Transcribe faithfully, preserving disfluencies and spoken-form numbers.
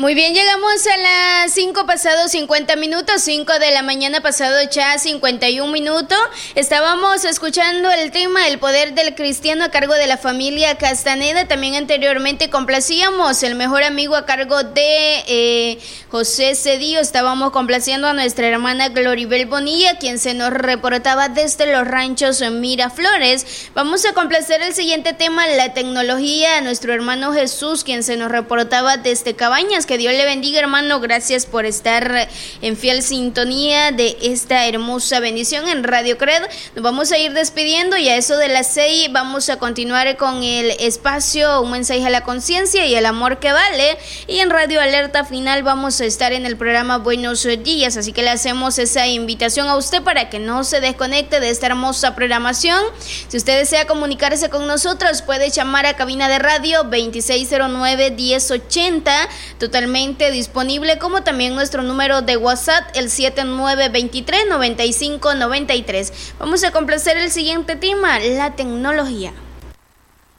Muy bien, llegamos a las cinco pasado cincuenta minutos, cinco de la mañana pasado ya cincuenta y un minutos. Estábamos escuchando el tema El poder del cristiano a cargo de la familia Castaneda. También anteriormente complacíamos El mejor amigo a cargo de eh, José Cedillo. Estábamos complaciendo a nuestra hermana Gloribel Bonilla, quien se nos reportaba desde los ranchos en Miraflores. Vamos a complacer el siguiente tema, la tecnología, a nuestro hermano Jesús, quien se nos reportaba desde Cabañas. Que Dios le bendiga, hermano. Gracias por estar en fiel sintonía de esta hermosa bendición en Radio Cred. Nos vamos a ir despidiendo y a eso de las seis vamos a continuar con el espacio Un mensaje a la conciencia y el amor que vale. Y en Radio Alerta Final vamos a estar en el programa Buenos Días. Así que le hacemos esa invitación a usted para que no se desconecte de esta hermosa programación. Si usted desea comunicarse con nosotros, puede llamar a cabina de radio veintiséis cero nueve, diez ochenta, totalmente disponible, como también nuestro número de WhatsApp, el siete nueve dos tres, nueve cinco nueve tres. Vamos a complacer el siguiente tema, la tecnología.